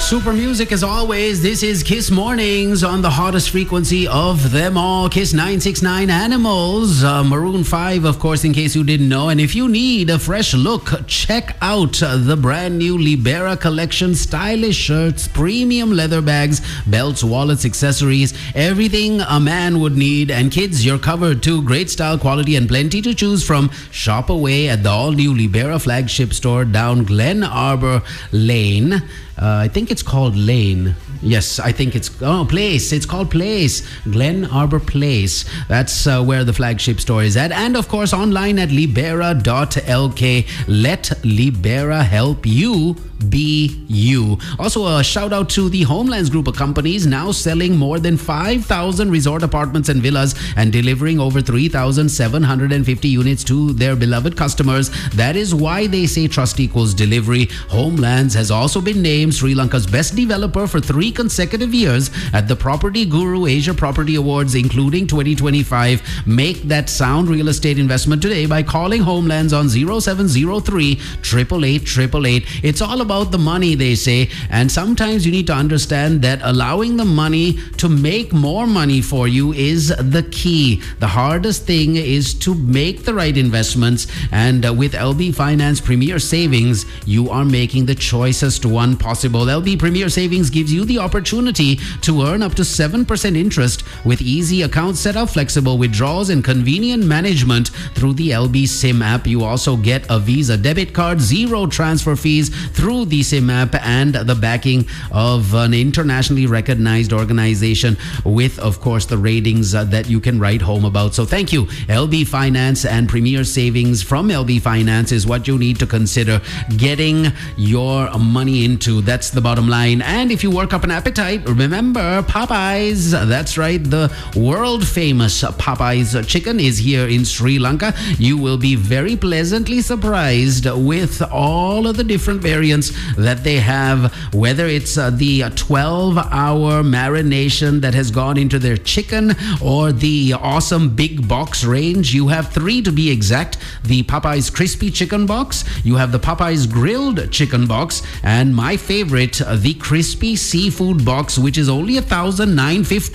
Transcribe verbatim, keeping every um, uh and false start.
Super music as always. This is Kiss Mornings on the hottest frequency of them all. Kiss nine six nine Animals. Uh, Maroon five, of course, in case you didn't know. And if you need a fresh look, check out the brand new Libera collection. Stylish shirts, premium leather bags, belts, wallets, accessories, everything a man would need. And kids, you're covered too. Great style, quality, and plenty to choose from. Shop away at the all-new Libera flagship store down Glen Arbor Lane. Uh, I think it's called Lane. Yes, I think it's... Oh, Place. It's called Place. Glen Arbor Place. That's uh, where the flagship store is at. And, of course, online at libera dot l k. Let Libera help you be you. Also, a shout out to the Homelands group of companies, now selling more than five thousand resort apartments and villas and delivering over three thousand seven hundred fifty units to their beloved customers. That is why they say trust equals delivery. Homelands has also been named Sri Lanka's best developer for three consecutive years at the Property Guru Asia Property Awards, including twenty twenty-five. Make that sound real estate investment today by calling Homelands on zero seven zero three, eight eight eight, eight eight eight. It's all about the money, they say, and sometimes you need to understand that allowing the money to make more money for you is the key. The hardest thing is to make the right investments, and uh, with L B Finance Premier Savings, you are making the choicest one possible. L B Premier Savings gives you the opportunity to earn up to seven percent interest with easy account setup, flexible withdrawals, and convenient management through the L B SIM app. You also get a Visa debit card, zero transfer fees through the SIM app, and the backing of an internationally recognized organization with, of course, the ratings uh, that you can write home about. So thank you. L B Finance and Premier Savings from L B Finance is what you need to consider getting your money into. That's the bottom line. And if you work up an appetite, remember Popeyes. That's right. The world famous Popeyes chicken is here in Sri Lanka. You will be very pleasantly surprised with all of the different variants that they have, whether it's uh, the twelve hour marination that has gone into their chicken or the awesome big box range. You have three to be exact: the Popeyes crispy chicken box, you have the Popeyes grilled chicken box, and my favorite, uh, the crispy seafood box, which is only a thousand nine fifty.